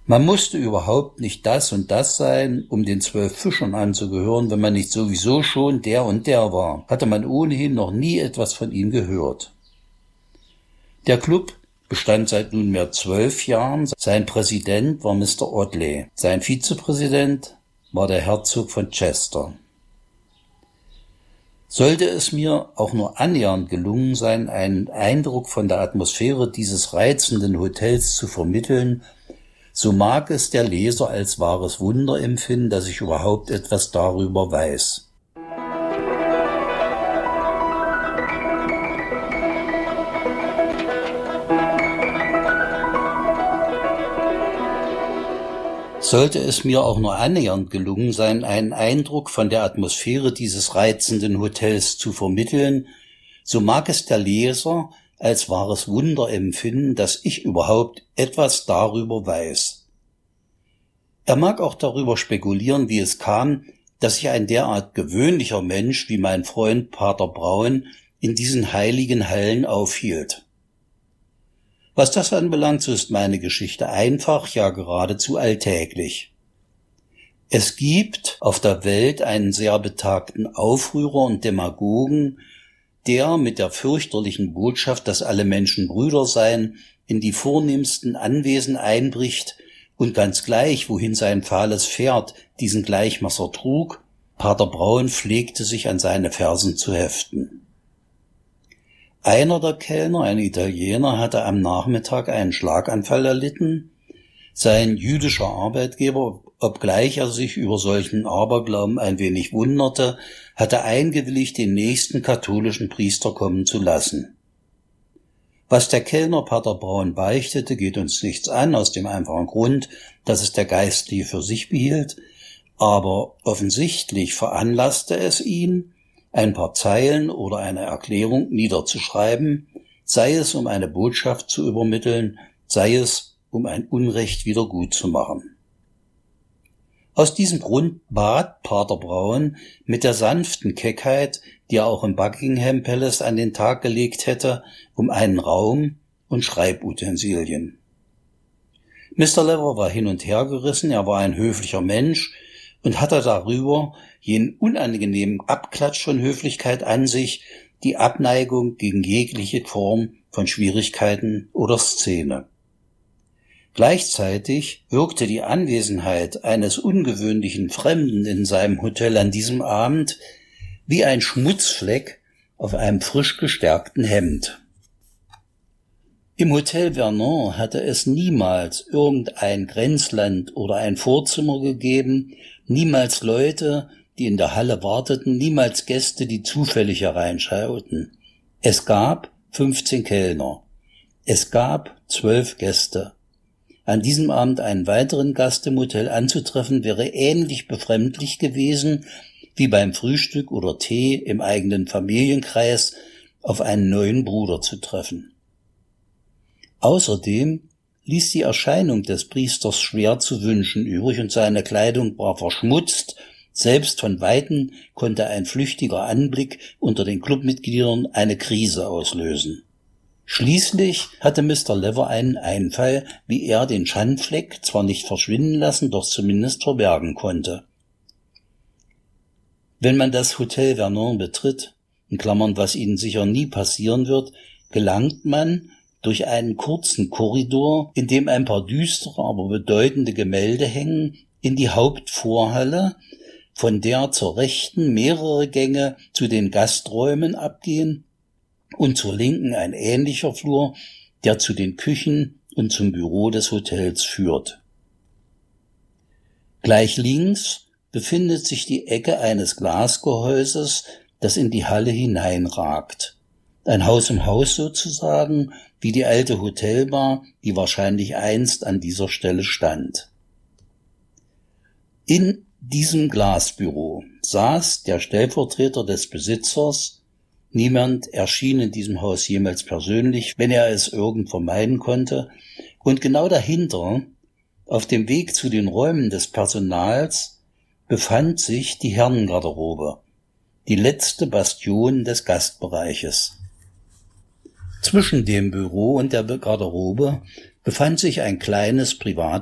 Man musste überhaupt nicht das und das sein, um den 12 Fischern anzugehören, wenn man nicht sowieso schon der und der war, hatte man ohnehin noch nie etwas von ihm gehört. Der Club bestand seit nunmehr 12 Jahren. Sein Präsident war Mr. Audley. Sein Vizepräsident war der Herzog von Chester. Sollte es mir auch nur annähernd gelungen sein, einen Eindruck von der Atmosphäre dieses reizenden Hotels zu vermitteln, so mag es der Leser als wahres Wunder empfinden, dass ich überhaupt etwas darüber weiß. Sollte es mir auch nur annähernd gelungen sein, einen Eindruck von der Atmosphäre dieses reizenden Hotels zu vermitteln, so mag es der Leser als wahres Wunder empfinden, dass ich überhaupt etwas darüber weiß. Er mag auch darüber spekulieren, wie es kam, dass sich ein derart gewöhnlicher Mensch wie mein Freund Pater Braun in diesen heiligen Hallen aufhielt. Was das anbelangt, so ist meine Geschichte einfach, ja geradezu alltäglich. Es gibt auf der Welt einen sehr betagten Aufrührer und Demagogen, der mit der fürchterlichen Botschaft, dass alle Menschen Brüder seien, in die vornehmsten Anwesen einbricht und ganz gleich, wohin sein fahles Pferd diesen Gleichmacher trug, Pater Braun pflegte sich an seine Fersen zu heften. Einer der Kellner, ein Italiener, hatte am Nachmittag einen Schlaganfall erlitten. Sein jüdischer Arbeitgeber, obgleich er sich über solchen Aberglauben ein wenig wunderte, hatte eingewilligt, den nächsten katholischen Priester kommen zu lassen. Was der Kellner Pater Braun beichtete, geht uns nichts an, aus dem einfachen Grund, dass es der Geistliche für sich behielt, aber offensichtlich veranlasste es ihn, ein paar Zeilen oder eine Erklärung niederzuschreiben, sei es um eine Botschaft zu übermitteln, sei es um ein Unrecht wieder gut zu machen. Aus diesem Grund bat Pater Braun mit der sanften Keckheit, die er auch im Buckingham Palace an den Tag gelegt hätte, um einen Raum und Schreibutensilien. Mr. Lever war hin und her gerissen, er war ein höflicher Mensch und hatte darüber jenen unangenehmen Abklatsch von Höflichkeit an sich, die Abneigung gegen jegliche Form von Schwierigkeiten oder Szene. Gleichzeitig wirkte die Anwesenheit eines ungewöhnlichen Fremden in seinem Hotel an diesem Abend wie ein Schmutzfleck auf einem frisch gestärkten Hemd. Im Hotel Vernon hatte es niemals irgendein Grenzland oder ein Vorzimmer gegeben, niemals Leute, die in der Halle warteten, niemals Gäste, die zufällig hereinschauten. Es gab 15 Kellner. Es gab 12 Gäste. An diesem Abend einen weiteren Gast im Hotel anzutreffen, wäre ähnlich befremdlich gewesen, wie beim Frühstück oder Tee im eigenen Familienkreis auf einen neuen Bruder zu treffen. Außerdem ließ die Erscheinung des Priesters schwer zu wünschen übrig und seine Kleidung war verschmutzt. Selbst von Weitem konnte ein flüchtiger Anblick unter den Clubmitgliedern eine Krise auslösen. Schließlich hatte Mr. Lever einen Einfall, wie er den Schandfleck zwar nicht verschwinden lassen, doch zumindest verbergen konnte. Wenn man das Hotel Vernon betritt, in Klammern, was Ihnen sicher nie passieren wird, gelangt man durch einen kurzen Korridor, in dem ein paar düstere, aber bedeutende Gemälde hängen, in die Hauptvorhalle, von der zur Rechten mehrere Gänge zu den Gasträumen abgehen und zur Linken ein ähnlicher Flur, der zu den Küchen und zum Büro des Hotels führt. Gleich links befindet sich die Ecke eines Glasgehäuses, das in die Halle hineinragt. Ein Haus im Haus sozusagen, wie die alte Hotelbar, die wahrscheinlich einst an dieser Stelle stand. In diesem Glasbüro saß der Stellvertreter des Besitzers. Niemand erschien in diesem Haus jemals persönlich, wenn er es irgend vermeiden konnte. Und genau dahinter, auf dem Weg zu den Räumen des Personals, befand sich die Herrengarderobe, die letzte Bastion des Gastbereiches. Zwischen dem Büro und der Garderobe befand sich ein kleines privates